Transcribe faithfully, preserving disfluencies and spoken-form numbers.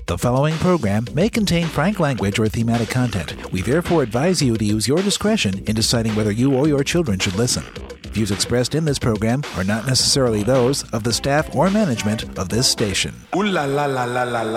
The following program may contain frank language or thematic content. We therefore advise you to use your discretion in deciding whether you or your children should listen. Views expressed in this program are not necessarily those of the staff or management of this station. Ooh la la la la la la.